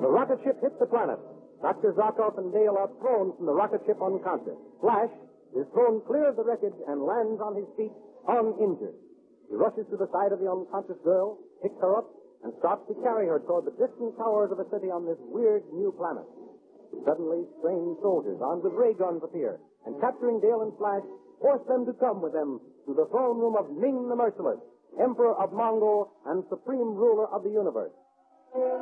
The rocket ship hits the planet. Dr. Zarkov and Dale are thrown from the rocket ship unconscious. Flash is thrown clear of the wreckage and lands on his feet uninjured. He rushes to the side of the unconscious girl, picks her up, and starts to carry her toward the distant towers of a city on this weird new planet. Suddenly, strange soldiers armed with ray guns appear, and capturing Dale and Flash, force them to come with them to the throne room of Ming the Merciless, Emperor of Mongol and Supreme Ruler of the Universe.